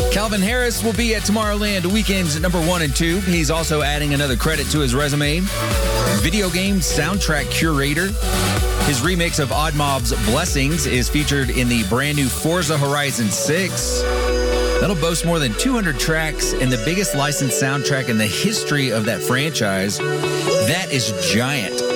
Calvin Harris will be at Tomorrowland weekends at number 1 and 2. He's also adding another credit to his resume. Video game soundtrack curator. His remix of Odd Mob's Blessings is featured in the brand new Forza Horizon 6. That'll boast more than 200 tracks and the biggest licensed soundtrack in the history of that franchise. That is giant.